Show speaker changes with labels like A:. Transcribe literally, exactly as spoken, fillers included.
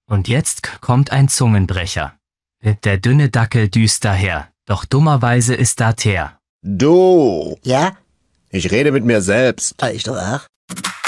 A: Und jetzt k- kommt ein Zungenbrecher. Der dünne Dackel düst daher, doch dummerweise ist da Teer.
B: Du,
C: Ja?
B: ich rede mit mir selbst.
C: Ah, ich doch auch.